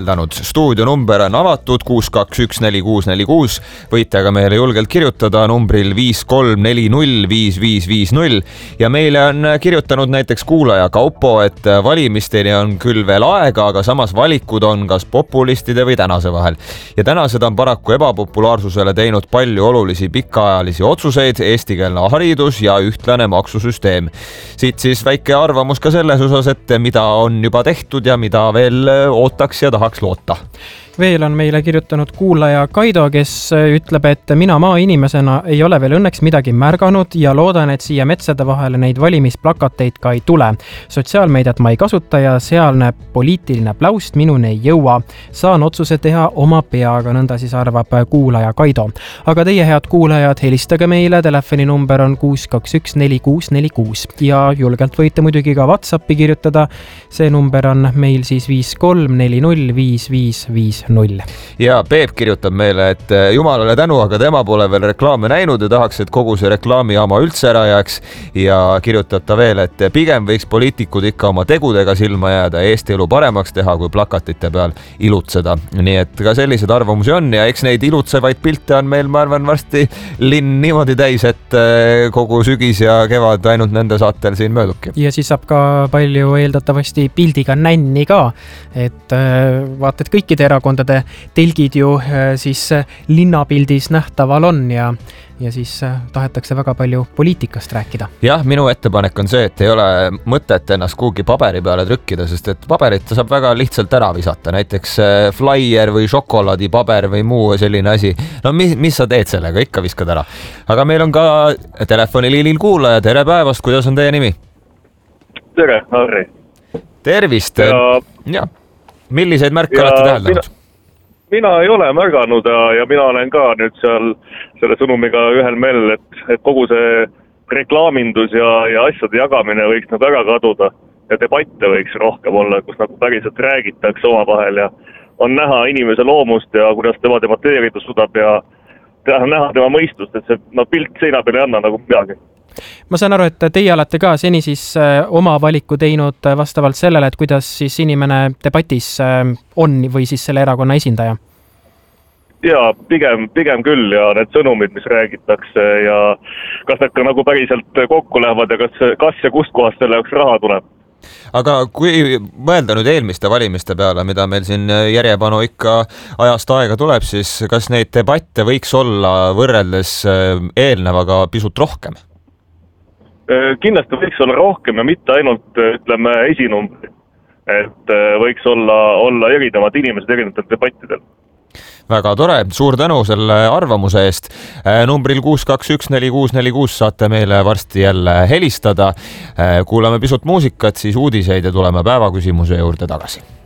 Stuudio number on avatud 6214646, võite aga meile julgelt kirjutada numbril 53405550 ja meile on kirjutanud näiteks kuulaja Kaupo, et valimisteni on küll veel aega, aga samas valikud on kas populistide või tänase vahel. Ja tänased on paraku ebapopulaarsusele teinud palju olulisi pikaajalisi otsuseid, eestikeelne haridus ja ühtlane maksusüsteem. Siit siis väike arvamus ka selles osas, et mida on juba tehtud ja mida veel ootaks ja tahaks loota. Veel on meile kirjutanud kuulaja Kaido, kes ütleb, et mina maainimesena ei ole veel õnneks midagi märganud ja loodan, et siia metsade vahele neid valimisplakateid ka ei tule. Sotsiaalmeediat ma ei kasuta ja sealne poliitiline pläust minuni ei jõua. Saan otsuse teha oma peaga, nõnda siis arvab kuulaja Kaido. Aga teie head kuulajad, helistage meile, telefoninumber on 6214646 ja julgelt võite muidugi ka WhatsAppi kirjutada. See number on meil siis 53405550. Ja Peep kirjutab meile, et jumalale tänu, aga tema pole veel reklaame näinud ja tahaks, et kogu see reklaamijaama üldse ära jääks ja kirjutab ta veel, et pigem võiks poliitikud ikka oma tegudega silma jääda ja Eesti elu paremaks teha, kui plakatite peal ilutseda. Nii et ka sellised arvamusi on ja eks neid ilutsevaid pilte on meil, ma arvan, varsti linn niimoodi täis, et kogu sügis ja kevad ainult nende saatel siin möödubki. Ja siis saab ka palju eeldatavasti pildiga nänni ka, et vaata, et kõikide erakondade telgid ju siis linnapildis nähtaval on ja siis tahetakse väga palju poliitikast rääkida. Jah, minu ettepanek on see, et ei ole mõtet ennast kuhugi paberi peale trükkida, sest et paberit saab väga lihtsalt ära visata, näiteks flyer või šokolaadipaber või muu selline asi. No mis sa teed sellega, ikka viskad ära. Aga meil on ka telefoniliinil kuulaja, tere päevast, kuidas on teie nimi? Tere, Harri. Tervist! Ja. Milliseid märke olete täheldanud? Mina ei ole märganud ja mina olen ka nüüd seal selle sõnumiga ühel meelel, et kogu see reklaamindus ja asjade jagamine võiks nagu ära kaduda ja debatte võiks rohkem olla, kus nagu päriselt räägitakse omavahel ja on näha inimese loomust ja kuidas tema debateerida suudab ja näha tema mõistust, et see pilt seina peal ei anna nagu midagi. Ma saan aru, et teie olete ka seni siis oma valiku teinud vastavalt sellele, et kuidas siis inimene debatis on või siis selle erakonna esindaja? Jaa, pigem küll ja need sõnumid, mis räägitakse ja kas need ka nagu päriselt kokku lähevad ja kas ja kust kohast selle jaoks raha tuleb. Aga kui mõelda nüüd eelmiste valimiste peale, mida meil siin järjepanu ikka ajast aega tuleb, siis kas neid debatte võiks olla võrreldes eelnevaga pisut rohkem? Kindlasti võiks olla rohkem ja mitte ainult, ütleme, esinumbri. Et võiks olla erinevad inimesed erinevatel debattidel. Väga tore, suur tänu selle arvamuse eest. Numbril 6214646 saate meile varsti jälle helistada. Kuulame pisut muusikat, siis uudiseid ja tuleme päevaküsimuse juurde tagasi.